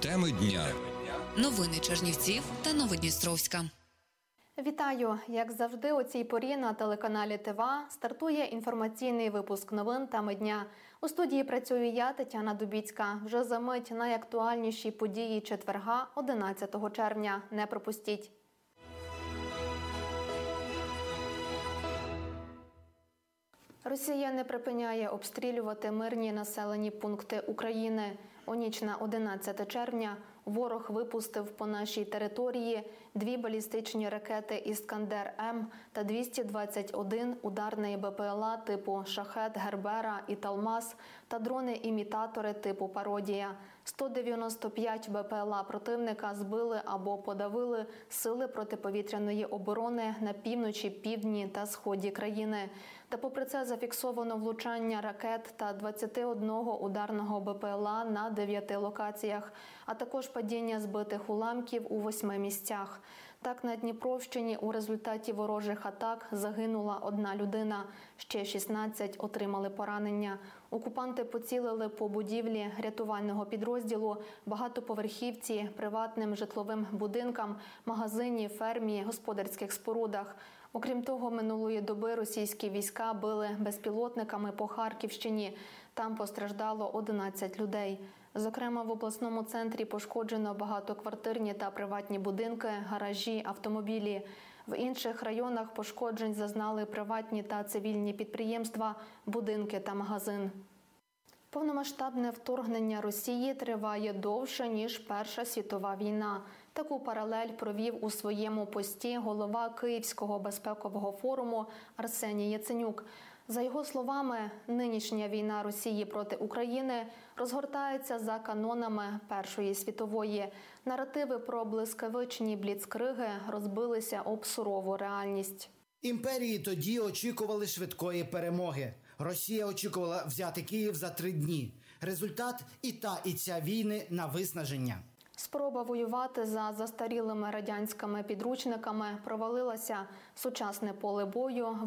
Теми дня. Новини Чернівців та Новодністровська. Вітаю! Як завжди, у цій порі на телеканалі ТВА стартує інформаційний випуск новин «Теми дня». У студії працюю я, Тетяна Дубіцька. Вже за мить найактуальніші події четверга, 11 червня. Не пропустіть! Росія не припиняє обстрілювати мирні населені пункти України. У ніч на 11 червня ворог випустив по нашій території 2 балістичні ракети «Іскандер-М» та 221 ударний БПЛА типу «Шахед», «Гербера» і «Талмас» та дрони-імітатори типу «Пародія». 195 БПЛА противника збили або подавили сили протиповітряної оборони на півночі, півдні та сході країни. Та попри це зафіксовано влучання ракет та 21 ударного БПЛА на 9 локаціях, а також падіння збитих уламків у 8 місцях. Так, на Дніпровщині у результаті ворожих атак загинула 1 людина, ще 16 отримали поранення. Окупанти поцілили по будівлі рятувального підрозділу, багатоповерхівці, приватним житловим будинкам, магазині, фермі, господарських спорудах. Окрім того, минулої доби російські війська били безпілотниками по Харківщині. Там постраждало 11 людей. Зокрема, в обласному центрі пошкоджено багатоквартирні та приватні будинки, гаражі, автомобілі. В інших районах пошкоджень зазнали приватні та цивільні підприємства, будинки та магазин. Повномасштабне вторгнення Росії триває довше, ніж Перша світова війна. Таку паралель провів у своєму пості голова Київського безпекового форуму Арсеній Яценюк. За його словами, нинішня війна Росії проти України розгортається за канонами Першої світової. Наративи про блискавичні бліцкриги розбилися об сурову реальність. Імперії тоді очікували швидкої перемоги. Росія очікувала взяти Київ за 3 дні. Результат – і ця війни на виснаження. Спроба воювати за застарілими радянськими підручниками провалилася. Сучасне поле бою